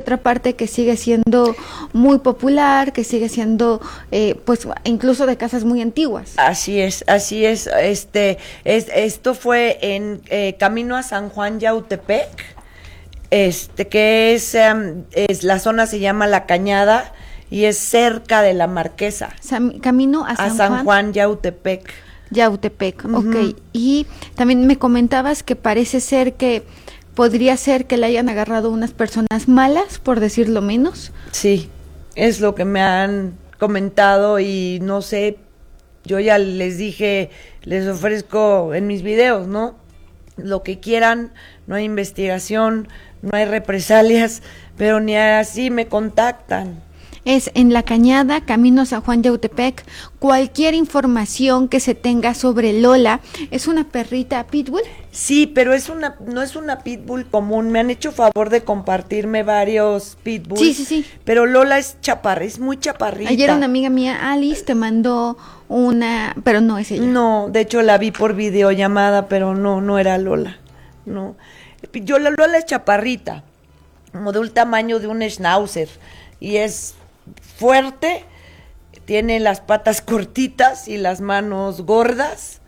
otra parte que sigue siendo muy popular, que sigue siendo, pues, incluso de casas muy antiguas. Así es. Esto fue en camino a San Juan Yautepec, que es la zona se llama La Cañada y es cerca de La Marquesa. Camino a San Juan Yautepec. Yautepec, ok. Y también me comentabas que parece ser que podría ser que le hayan agarrado unas personas malas, por decirlo menos. Sí, es lo que me han comentado y no sé, yo ya les dije, les ofrezco en mis videos, ¿no? Lo que quieran, no hay investigación, no hay represalias, pero ni así me contactan. Es en La Cañada, camino a San Juan Yautepec. Cualquier información que se tenga sobre Lola, ¿es una perrita pitbull? Sí, pero no es una pitbull común. Me han hecho favor de compartirme varios pitbulls. Sí. Pero Lola es muy chaparrita. Ayer una amiga mía, Alice, te mandó una, pero no es ella. No, de hecho la vi por videollamada, pero no era Lola. No. Lola es chaparrita, como de un tamaño de un schnauzer, y es fuerte, tiene las patas cortitas y las manos gordas,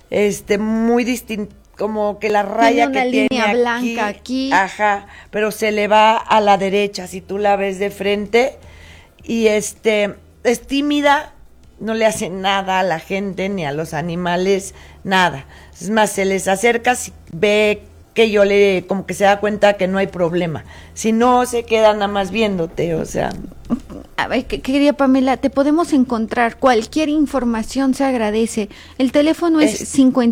muy distinto, como que la raya tiene una que línea tiene blanca aquí. Ajá, pero se le va a la derecha si tú la ves de frente, y es tímida, no le hace nada a la gente ni a los animales, nada. Es más, se les acerca, si ve que como que se da cuenta que no hay problema. Si no, se queda nada más viéndote, o sea. A ver, querida Pamela, te podemos encontrar, cualquier información se agradece. El teléfono es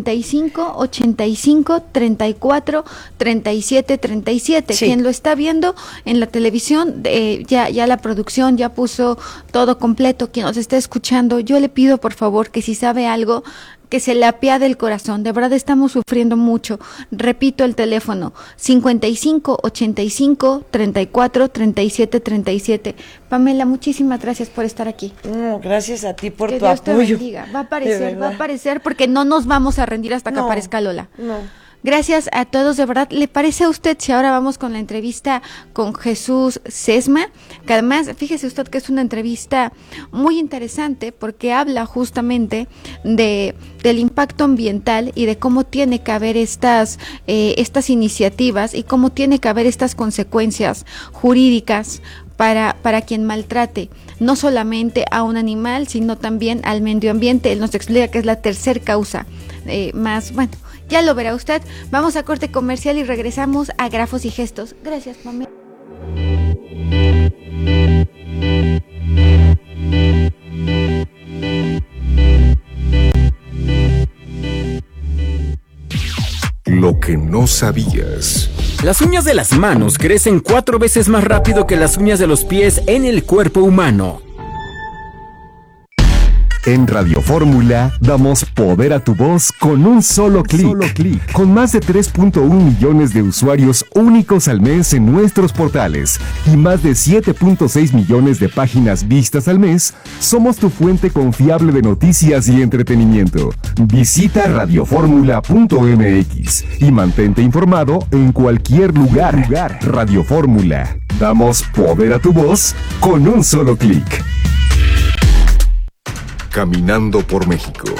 55 85 34 37 37. Sí. Quien lo está viendo en la televisión, ya la producción ya puso todo completo. Quien nos está escuchando, yo le pido por favor que si sabe algo, que se le apiade el corazón, de verdad estamos sufriendo mucho. Repito el teléfono, 55 85 34 37 37. Pamela, muchísimas gracias por estar aquí. Gracias a ti por que tu Dios apoyo. Te bendiga. Va a aparecer porque no nos vamos a rendir hasta que aparezca Lola. No. Gracias a todos, de verdad. ¿Le parece a usted si ahora vamos con la entrevista con Jesús Sesma? Que además, fíjese usted que es una entrevista muy interesante porque habla justamente del impacto ambiental y de cómo tiene que haber estas iniciativas y cómo tiene que haber estas consecuencias jurídicas para quien maltrate no solamente a un animal, sino también al medio ambiente. Él nos explica que es la tercera causa más, bueno, ya lo verá usted. Vamos a corte comercial y regresamos a Grafos y Gestos. Gracias, Pamela. Lo que no sabías. Las uñas de las manos crecen 4 veces más rápido que las uñas de los pies en el cuerpo humano. En Radio Fórmula damos poder a tu voz con un solo clic. Con más de 3.1 millones de usuarios únicos al mes en nuestros portales y más de 7.6 millones de páginas vistas al mes, somos tu fuente confiable de noticias y entretenimiento. Visita radioformula.mx y mantente informado en cualquier lugar. Radio Fórmula. Damos poder a tu voz con un solo clic. Caminando por México.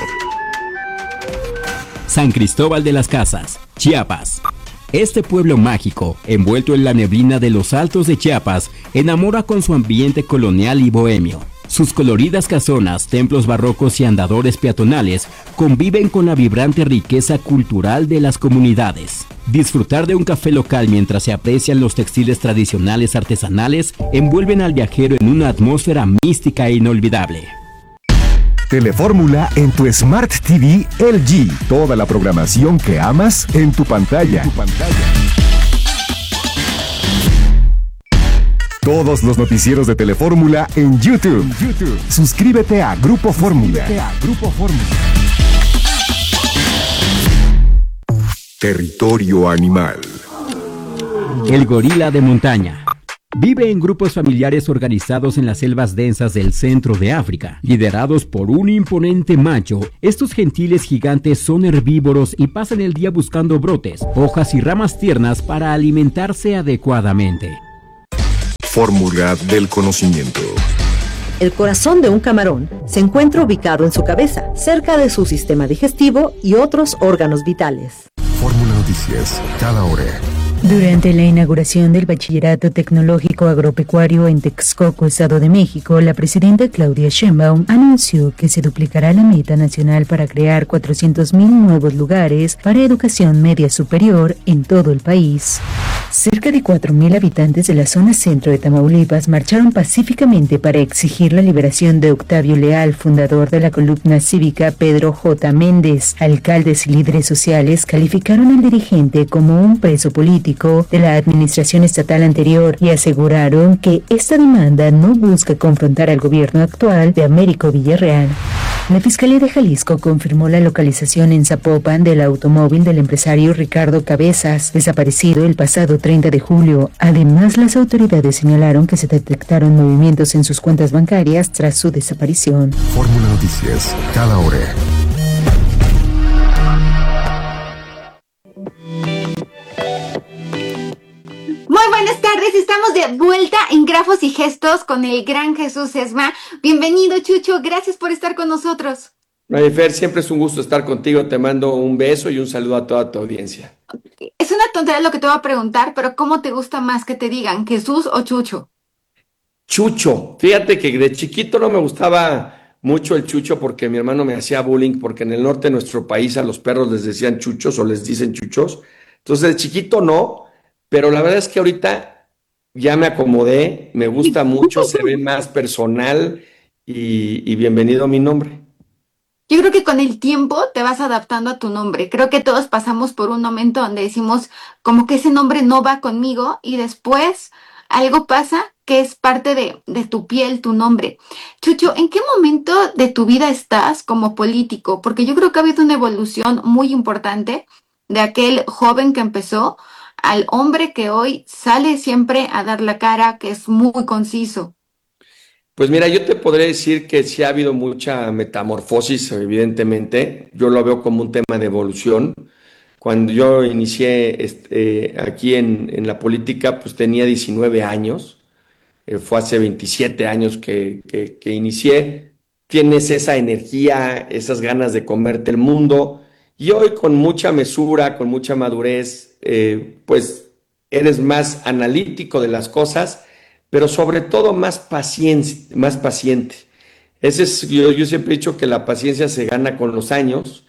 San Cristóbal de las Casas, Chiapas. Este pueblo mágico, envuelto en la neblina de los altos de Chiapas, enamora con su ambiente colonial y bohemio. Sus coloridas casonas, templos barrocos y andadores peatonales conviven con la vibrante riqueza cultural de las comunidades. Disfrutar de un café local mientras se aprecian los textiles tradicionales artesanales envuelven al viajero en una atmósfera mística e inolvidable. Telefórmula en tu Smart TV LG. Toda la programación que amas en tu pantalla. Todos los noticieros de Telefórmula en YouTube. Suscríbete a Grupo Fórmula. Territorio animal. El gorila de montaña. Vive en grupos familiares organizados en las selvas densas del centro de África. Liderados por un imponente macho, estos gentiles gigantes son herbívoros y pasan el día buscando brotes, hojas y ramas tiernas para alimentarse adecuadamente. fórmula del conocimiento. El corazón de un camarón se encuentra ubicado en su cabeza, cerca de su sistema digestivo y otros órganos vitales. Fórmula Noticias, cada hora. Durante la inauguración del Bachillerato Tecnológico Agropecuario en Texcoco, Estado de México, la presidenta Claudia Sheinbaum anunció que se duplicará la meta nacional para crear 400,000 nuevos lugares para educación media superior en todo el país. Cerca de 4,000 habitantes de la zona centro de Tamaulipas marcharon pacíficamente para exigir la liberación de Octavio Leal, fundador de la columna cívica Pedro J. Méndez. Alcaldes y líderes sociales calificaron al dirigente como un preso político de la administración estatal anterior y aseguraron que esta demanda no busca confrontar al gobierno actual de Américo Villarreal. La Fiscalía de Jalisco confirmó la localización en Zapopan del automóvil del empresario Ricardo Cabezas, desaparecido el pasado 30 de julio. Además, las autoridades señalaron que se detectaron movimientos en sus cuentas bancarias tras su desaparición. Fórmula Noticias, cada hora. Muy buenas tardes, estamos de vuelta en Grafos y Gestos con el gran Jesús Sesma. Bienvenido, Chucho, gracias por estar con nosotros. Marifer, siempre es un gusto estar contigo, te mando un beso y un saludo a toda tu audiencia. Es una tontería lo que te voy a preguntar, pero ¿cómo te gusta más que te digan, Jesús o Chucho? Chucho, fíjate que de chiquito no me gustaba mucho el chucho porque mi hermano me hacía bullying, porque en el norte de nuestro país a los perros les decían chuchos o les dicen chuchos. Entonces de chiquito no, pero la verdad es que ahorita ya me acomodé, me gusta mucho, se ve más personal y bienvenido a mi nombre. Yo creo que con el tiempo te vas adaptando a tu nombre. Creo que todos pasamos por un momento donde decimos como que ese nombre no va conmigo y después algo pasa que es parte de tu piel, tu nombre. Chucho, ¿en qué momento de tu vida estás como político? Porque yo creo que ha habido una evolución muy importante de aquel joven que empezó al hombre que hoy sale siempre a dar la cara, que es muy conciso. Pues mira, yo te podría decir que sí ha habido mucha metamorfosis, evidentemente. Yo lo veo como un tema de evolución. Cuando yo inicié aquí en la política, pues tenía 19 años. Fue hace 27 años que inicié. Tienes esa energía, esas ganas de comerte el mundo. Y hoy con mucha mesura, con mucha madurez, pues eres más analítico de las cosas, pero sobre todo más paciente. Yo siempre he dicho que la paciencia se gana con los años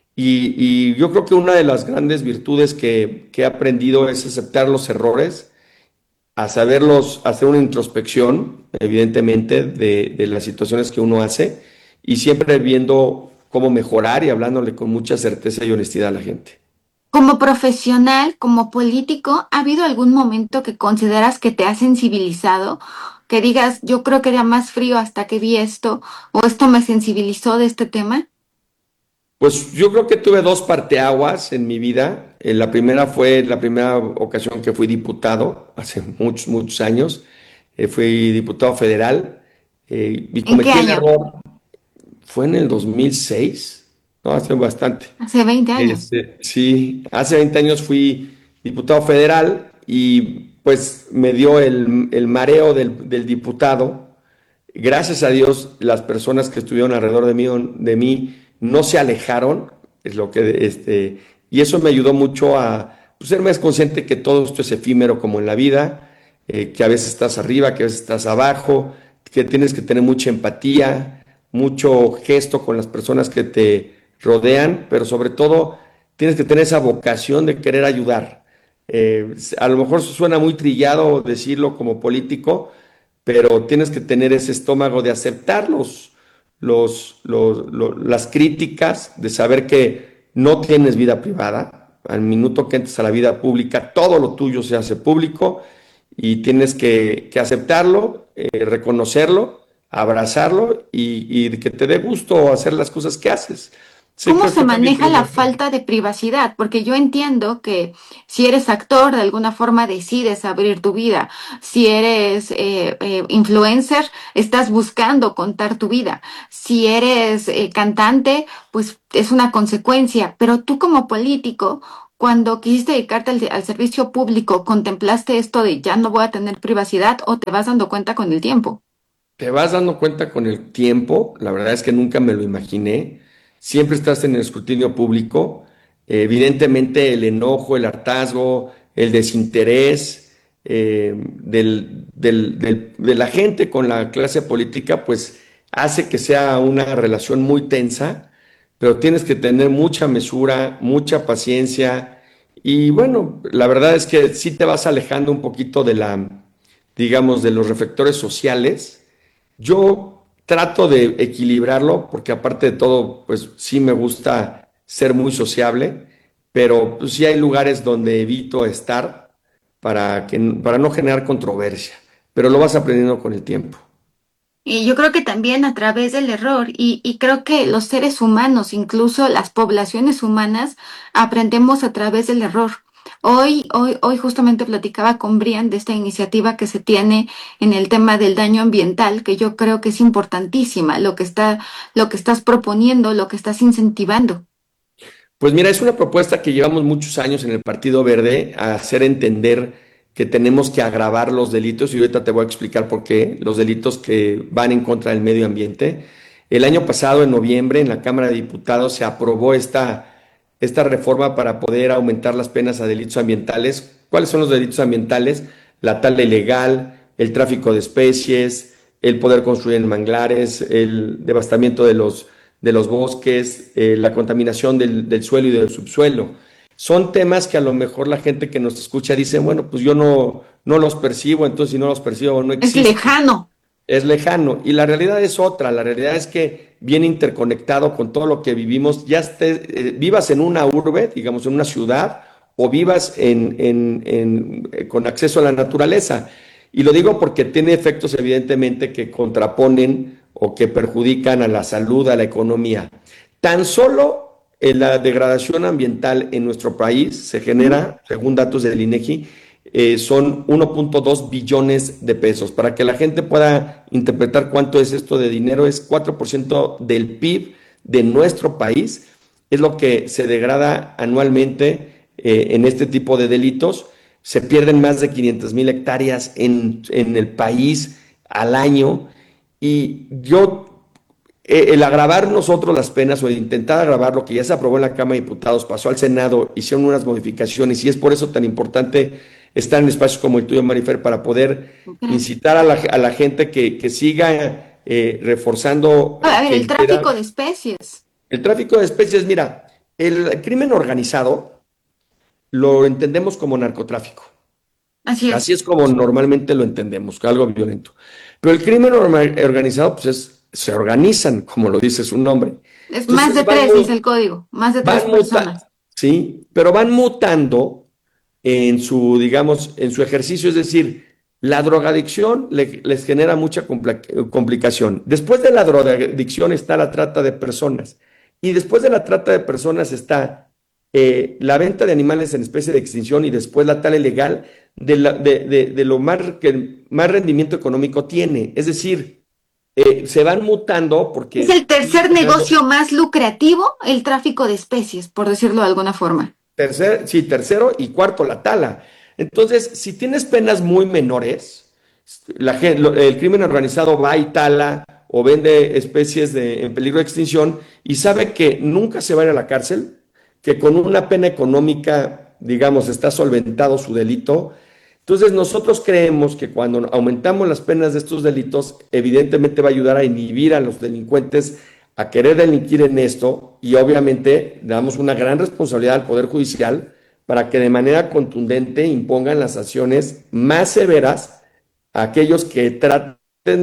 y yo creo que una de las grandes virtudes que he aprendido es aceptar los errores, a saberlos, hacer una introspección, evidentemente, de las situaciones que uno hace y siempre viendo cómo mejorar y hablándole con mucha certeza y honestidad a la gente. Como profesional, como político, ¿ha habido algún momento que consideras que te ha sensibilizado? Que digas, yo creo que era más frío hasta que vi esto, o esto me sensibilizó de este tema. Pues yo creo que tuve dos parteaguas en mi vida. La primera fue la primera ocasión que fui diputado, hace muchos años. Fui diputado federal y cometí el error. Fue en el 2006. No, hace bastante. Hace 20 años. Sí, hace 20 años fui diputado federal y pues me dio el mareo del diputado. Gracias a Dios, las personas que estuvieron alrededor de mí no se alejaron, y eso me ayudó mucho a pues, ser más consciente que todo esto es efímero como en la vida, que a veces estás arriba, que a veces estás abajo, que tienes que tener mucha empatía, mucho gesto con las personas que te rodean, pero sobre todo tienes que tener esa vocación de querer ayudar. A lo mejor suena muy trillado decirlo como político, pero tienes que tener ese estómago de aceptar las críticas, de saber que no tienes vida privada. Al minuto que entres a la vida pública, todo lo tuyo se hace público y tienes que aceptarlo, reconocerlo, abrazarlo y que te dé gusto hacer las cosas que haces. Sí, ¿cómo se maneja la falta de privacidad? Porque yo entiendo que si eres actor, de alguna forma decides abrir tu vida. Si eres influencer, estás buscando contar tu vida. Si eres cantante, pues es una consecuencia. Pero tú como político, cuando quisiste dedicarte al servicio público, ¿contemplaste esto de ya no voy a tener privacidad o te vas dando cuenta con el tiempo? Te vas dando cuenta con el tiempo, la verdad es que nunca me lo imaginé, siempre estás en el escrutinio público, evidentemente el enojo, el hartazgo, el desinterés de la gente con la clase política, pues hace que sea una relación muy tensa, pero tienes que tener mucha mesura, mucha paciencia y bueno, la verdad es que sí te vas alejando un poquito digamos, de los reflectores sociales. Yo trato de equilibrarlo porque aparte de todo, pues sí me gusta ser muy sociable, pero pues, sí hay lugares donde evito estar para no generar controversia, pero lo vas aprendiendo con el tiempo. Y yo creo que también a través del error, y creo que los seres humanos, incluso las poblaciones humanas, aprendemos a través del error. Hoy justamente platicaba con Brian de esta iniciativa que se tiene en el tema del daño ambiental, que yo creo que es importantísima, lo que estás proponiendo, lo que estás incentivando. Pues mira, es una propuesta que llevamos muchos años en el Partido Verde a hacer entender que tenemos que agravar los delitos y ahorita te voy a explicar por qué, los delitos que van en contra del medio ambiente. El año pasado, en noviembre, en la Cámara de Diputados se aprobó esta reforma para poder aumentar las penas a delitos ambientales. ¿Cuáles son los delitos ambientales? La tala ilegal, el tráfico de especies, el poder construir en manglares, el devastamiento de los bosques, la contaminación del suelo y del subsuelo. Son temas que a lo mejor la gente que nos escucha dice, bueno, pues yo no los percibo, entonces si no los percibo no Es existe. lejano. Es lejano. Y la realidad es otra. La realidad es que viene interconectado con todo lo que vivimos. Vivas en una urbe, digamos, en una ciudad, o vivas con acceso a la naturaleza. Y lo digo porque tiene efectos evidentemente que contraponen o que perjudican a la salud, a la economía. Tan solo en la degradación ambiental en nuestro país se genera, según datos del INEGI, son 1.2 billones de pesos. Para que la gente pueda interpretar cuánto es esto de dinero, es 4% del PIB de nuestro país, es lo que se degrada anualmente en este tipo de delitos. Se pierden más de 500,000 hectáreas en el país al año y el agravar nosotros las penas o el intentar agravar lo que ya se aprobó en la Cámara de Diputados, pasó al Senado, hicieron unas modificaciones y es por eso tan importante estar en espacios como el tuyo, Marifer, para poder incitar a la gente que siga reforzando. A ver, el tráfico de especies. El tráfico de especies, mira, el crimen organizado lo entendemos como narcotráfico. Así es. Así es como normalmente lo entendemos, algo violento. Pero el crimen organizado, pues se organizan, como lo dice su nombre. Es más de tres, dice el código, más de tres personas. Sí, pero van mutando en su, digamos, en su ejercicio, es decir, la drogadicción les genera mucha complicación. Después de la drogadicción está la trata de personas y después de la trata de personas está la venta de animales en especie de extinción y después la tala ilegal de lo más que más rendimiento económico tiene. Es decir, se van mutando porque... Es el tercer negocio más lucrativo, el tráfico de especies, por decirlo de alguna forma. Tercero y cuarto, la tala. Entonces, si tienes penas muy menores, el crimen organizado va y tala o vende especies en peligro de extinción y sabe que nunca se va a ir a la cárcel, que con una pena económica, digamos, está solventado su delito. Entonces, nosotros creemos que cuando aumentamos las penas de estos delitos, evidentemente va a ayudar a inhibir a los delincuentes a querer delinquir en esto y obviamente damos una gran responsabilidad al Poder Judicial para que de manera contundente impongan las sanciones más severas a aquellos que traten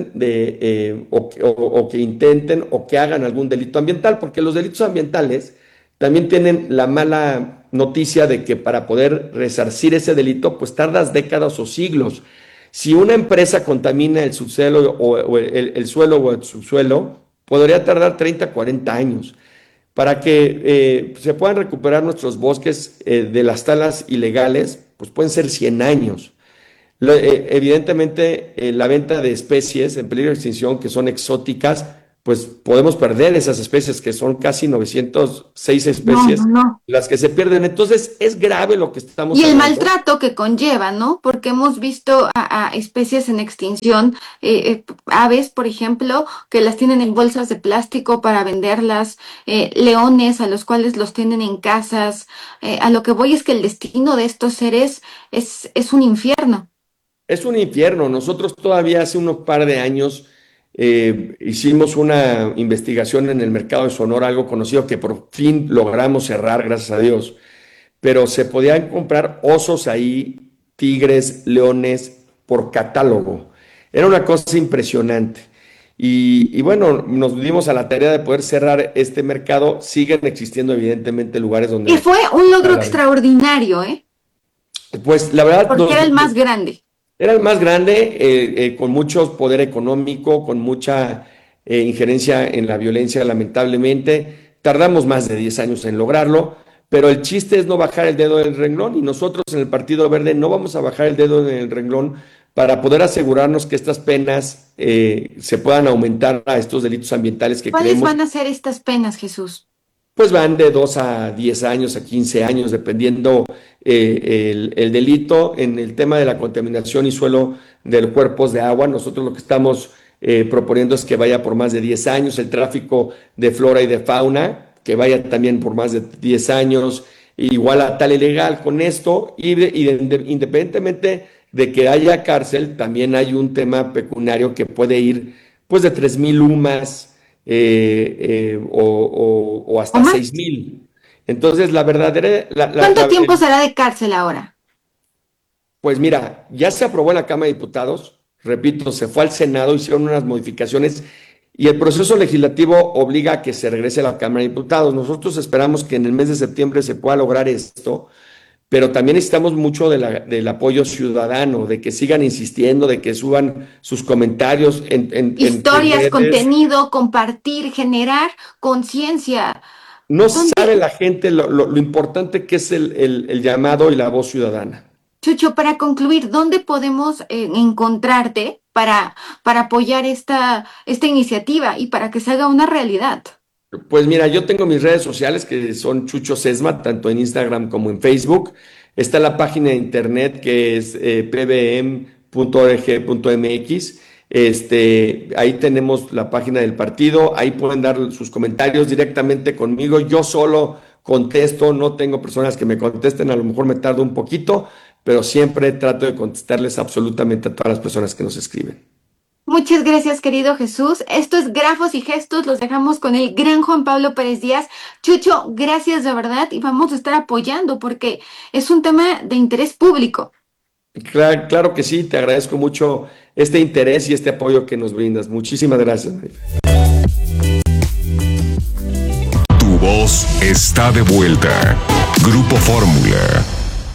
o que intenten o que hagan algún delito ambiental, porque los delitos ambientales también tienen la mala noticia de que para poder resarcir ese delito, pues tardas décadas o siglos. Si una empresa contamina el subsuelo o el suelo o el subsuelo, podría tardar 30, 40 años. Para que se puedan recuperar nuestros bosques de las talas ilegales, pues pueden ser 100 años. Evidentemente, la venta de especies en peligro de extinción que son exóticas, pues podemos perder esas especies, que son casi 906 especies, las que se pierden. Entonces es grave lo que estamos hablando. Y el maltrato que conlleva, ¿no? Porque hemos visto a especies en extinción, aves, por ejemplo, que las tienen en bolsas de plástico para venderlas, leones a los cuales los tienen en casas. A lo que voy es que el destino de estos seres es un infierno. Es un infierno. Nosotros todavía hace unos par de años hicimos una investigación en el mercado de Sonora, algo conocido que por fin logramos cerrar, gracias a Dios, pero se podían comprar osos ahí, tigres, leones, por catálogo. Era una cosa impresionante. Y bueno, nos dimos a la tarea de poder cerrar este mercado. Siguen existiendo evidentemente lugares donde... Y fue un logro extraordinario, ¿eh? Pues la verdad... Porque era el más grande. Era el más grande, con mucho poder económico, con mucha injerencia en la violencia, lamentablemente. Tardamos más de 10 años en lograrlo, pero el chiste es no bajar el dedo del renglón, y nosotros en el Partido Verde no vamos a bajar el dedo del renglón para poder asegurarnos que estas penas se puedan aumentar a estos delitos ambientales que ¿Cuáles creemos. van a ser estas penas, Jesús? Pues van de 2 a 10 años, a 15 años, dependiendo el delito. En el tema de la contaminación y suelo de los cuerpos de agua, nosotros lo que estamos proponiendo es que vaya por más de 10 años. El tráfico de flora y de fauna, que vaya también por más de 10 años, igual a tal ilegal. Con esto, independientemente de que haya cárcel, también hay un tema pecuniario que puede ir pues de 3,000 UMAS, o hasta 6,000. Entonces, la verdadera... ¿Cuánto tiempo será de cárcel ahora? Pues mira, ya se aprobó en la Cámara de Diputados, repito, se fue al Senado, hicieron unas modificaciones y el proceso legislativo obliga a que se regrese a la Cámara de Diputados. Nosotros esperamos que en el mes de septiembre se pueda lograr esto, pero también necesitamos mucho del apoyo ciudadano, de que sigan insistiendo, de que suban sus comentarios historias, contenido, compartir, generar conciencia. No sabe la gente lo importante que es el llamado y la voz ciudadana. Chucho, para concluir, ¿dónde podemos encontrarte para apoyar esta iniciativa y para que se haga una realidad? Pues mira, yo tengo mis redes sociales que son Chucho Sesma, tanto en Instagram como en Facebook. Está la página de internet que es pbm.org.mx. Ahí tenemos la página del partido, ahí pueden dar sus comentarios directamente conmigo. Yo solo contesto, no tengo personas que me contesten, a lo mejor me tardo un poquito, pero siempre trato de contestarles absolutamente a todas las personas que nos escriben. Muchas gracias, querido Jesús. Esto es Grafos y Gestos, los dejamos con el gran Juan Pablo Pérez Díaz. Chucho, gracias de verdad y vamos a estar apoyando porque es un tema de interés público. Claro que sí, te agradezco mucho este interés y este apoyo que nos brindas. Muchísimas gracias. Tu voz está de vuelta. Grupo Fórmula.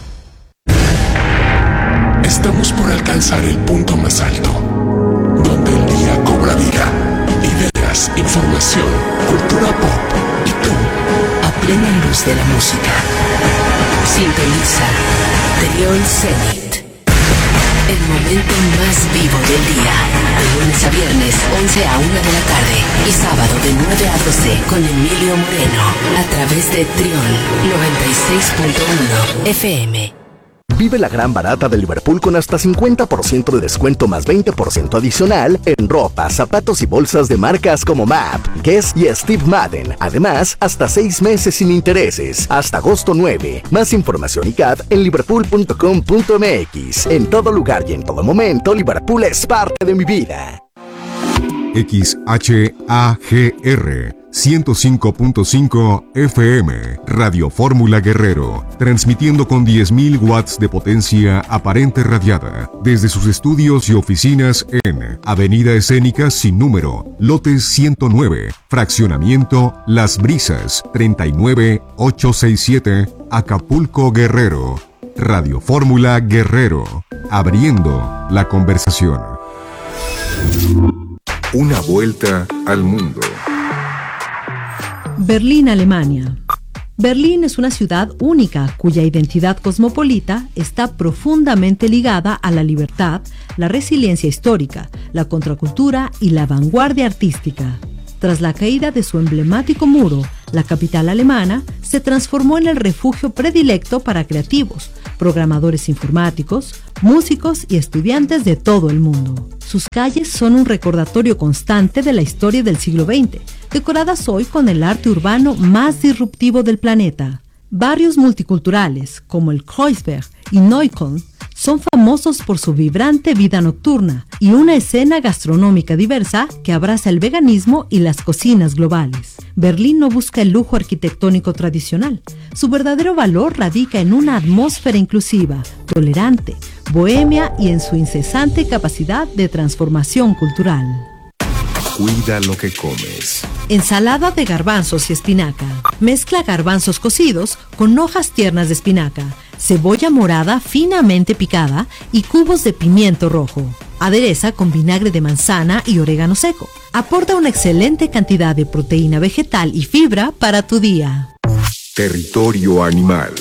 Estamos por alcanzar el punto más alto, donde el día cobra vida, ideas, información, cultura pop y tú, a plena luz de la música. Sintoniza Trión Zenit, el momento más vivo del día, de lunes a viernes, 11 a 1 de la tarde y sábado de 9 a 12 con Emilio Moreno, a través de Trión 96.1 FM. Vive la gran barata de Liverpool con hasta 50% de descuento más 20% adicional en ropa, zapatos y bolsas de marcas como MAP, Guess y Steve Madden. Además, hasta 6 meses sin intereses, hasta agosto 9. Más información y CAD en liverpool.com.mx. En todo lugar y en todo momento, Liverpool es parte de mi vida. XHAGR 105.5 FM, Radio Fórmula Guerrero, transmitiendo con 10.000 watts de potencia aparente radiada, desde sus estudios y oficinas en Avenida Escénica sin número, lotes 109, fraccionamiento Las Brisas, 39867, Acapulco, Guerrero. Radio Fórmula Guerrero, abriendo la conversación. Una vuelta al mundo. Berlín, Alemania. Berlín es una ciudad única cuya identidad cosmopolita está profundamente ligada a la libertad, la resiliencia histórica, la contracultura y la vanguardia artística. Tras la caída de su emblemático muro, la capital alemana se transformó en el refugio predilecto para creativos, programadores informáticos, músicos y estudiantes de todo el mundo. Sus calles son un recordatorio constante de la historia del siglo XX, decoradas hoy con el arte urbano más disruptivo del planeta. Barrios multiculturales como el Kreuzberg y Neukölln son famosos por su vibrante vida nocturna y una escena gastronómica diversa que abraza el veganismo y las cocinas globales. Berlín no busca el lujo arquitectónico tradicional. Su verdadero valor radica en una atmósfera inclusiva, tolerante, bohemia y en su incesante capacidad de transformación cultural. Cuida lo que comes. Ensalada de garbanzos y espinaca. Mezcla garbanzos cocidos con hojas tiernas de espinaca, cebolla morada finamente picada y cubos de pimiento rojo. Adereza con vinagre de manzana y orégano seco. Aporta una excelente cantidad de proteína vegetal y fibra para tu día. Territorio animal.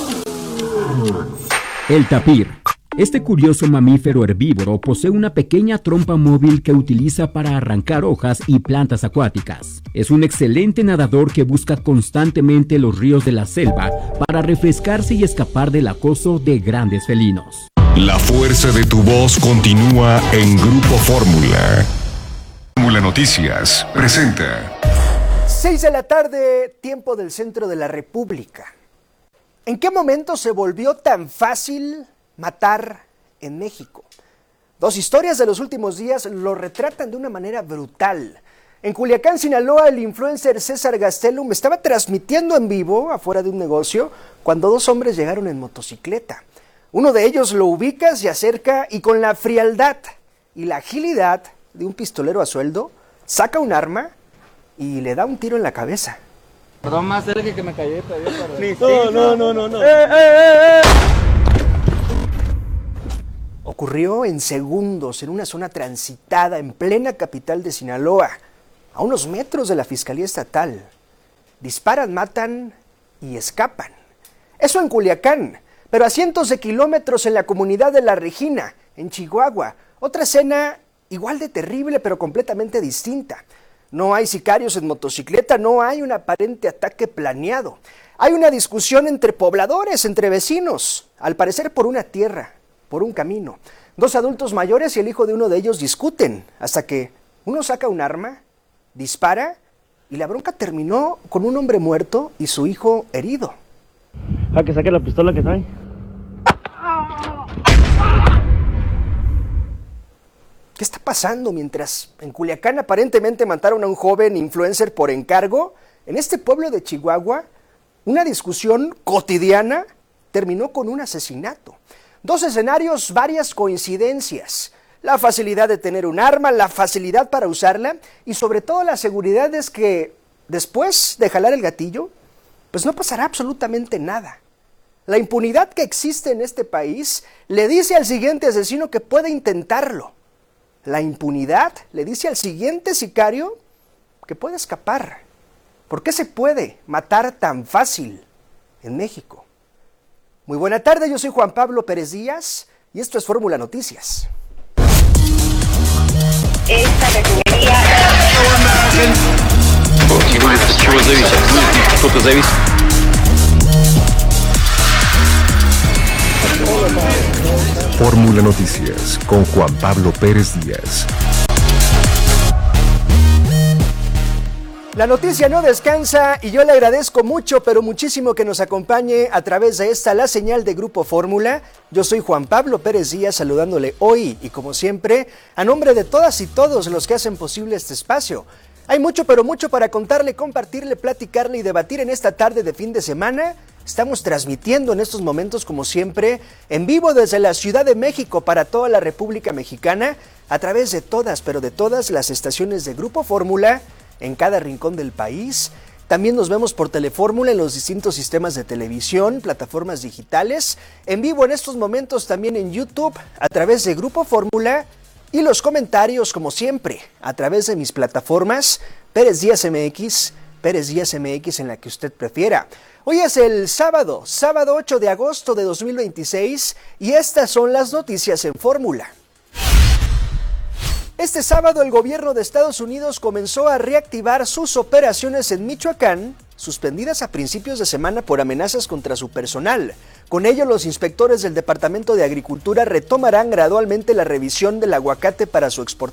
El tapir. Este curioso mamífero herbívoro posee una pequeña trompa móvil que utiliza para arrancar hojas y plantas acuáticas. Es un excelente nadador que busca constantemente los ríos de la selva para refrescarse y escapar del acoso de grandes felinos. La fuerza de tu voz continúa en Grupo Fórmula. Fórmula Noticias presenta. 6 de la tarde, tiempo del centro de la República. ¿En qué momento se volvió tan fácil matar en México? Dos historias de los últimos días lo retratan de una manera brutal. En Culiacán, Sinaloa, el influencer César Gastelum estaba transmitiendo en vivo afuera de un negocio cuando dos hombres llegaron en motocicleta. Uno de ellos lo ubica, se acerca y con la frialdad y la agilidad de un pistolero a sueldo, saca un arma y le da un tiro en la cabeza. Perdón, más cerca que me cayé todavía. No. Ocurrió en segundos en una zona transitada en plena capital de Sinaloa, a unos metros de la Fiscalía Estatal. Disparan, matan y escapan. Eso en Culiacán, pero a cientos de kilómetros en la comunidad de La Regina, en Chihuahua. Otra escena igual de terrible, pero completamente distinta. No hay sicarios en motocicleta, no hay un aparente ataque planeado. Hay una discusión entre pobladores, entre vecinos, al parecer por una tierra, por un camino. Dos adultos mayores y el hijo de uno de ellos discuten, hasta que uno saca un arma, dispara, y la bronca terminó con un hombre muerto y su hijo herido. A que saque la pistola que trae. ¿Qué está pasando mientras en Culiacán aparentemente mataron a un joven influencer por encargo? En este pueblo de Chihuahua, una discusión cotidiana terminó con un asesinato. Dos escenarios, varias coincidencias. La facilidad de tener un arma, la facilidad para usarla y sobre todo la seguridad es que después de jalar el gatillo, pues no pasará absolutamente nada. La impunidad que existe en este país le dice al siguiente asesino que puede intentarlo. La impunidad le dice al siguiente sicario que puede escapar. ¿Por qué se puede matar tan fácil en México? Muy buena tarde, yo soy Juan Pablo Pérez Díaz y esto es Fórmula Noticias. Esta refinería... Fórmula Noticias con Juan Pablo Pérez Díaz. La noticia no descansa y yo le agradezco mucho, pero muchísimo que nos acompañe a través de esta, la señal de Grupo Fórmula. Yo soy Juan Pablo Pérez Díaz saludándole hoy y como siempre, a nombre de todas y todos los que hacen posible este espacio. Hay mucho, pero mucho para contarle, compartirle, platicarle y debatir en esta tarde de fin de semana. Estamos transmitiendo en estos momentos, como siempre, en vivo desde la Ciudad de México para toda la República Mexicana, a través de todas, pero de todas las estaciones de Grupo Fórmula, en cada rincón del país. También nos vemos por Telefórmula en los distintos sistemas de televisión, plataformas digitales, en vivo en estos momentos también en YouTube, a través de Grupo Fórmula, y los comentarios, como siempre, a través de mis plataformas, Pérez Díaz MX en la que usted prefiera. Hoy es el sábado 8 de agosto de 2026, y estas son las noticias en Fórmula. Este sábado el gobierno de Estados Unidos comenzó a reactivar sus operaciones en Michoacán, suspendidas a principios de semana por amenazas contra su personal. Con ello, los inspectores del Departamento de Agricultura retomarán gradualmente la revisión del aguacate para su exportación.